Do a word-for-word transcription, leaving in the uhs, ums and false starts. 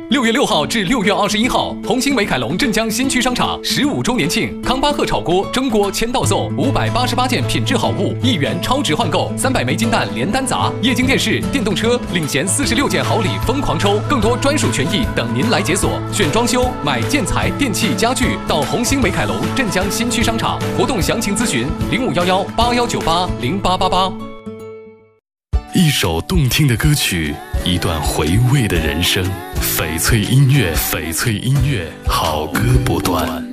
六月六号至六月二十一号，红星美凯龙镇江新区商场十五周年庆，康巴赫炒锅蒸锅签到送五百八十八件品质好物，一元超值换购，三百枚金蛋连单砸，液晶电视、电动车领衔四十六件好礼疯狂抽，更多专属权益等您来解锁。选装修、买建材、电器、家具，到红星美凯龙镇江新区商场。活动详情咨询零五幺幺八幺九八零八八八。 一首动听的歌曲，一段回味的人生。翡翠音乐，翡翠音乐，好歌不断。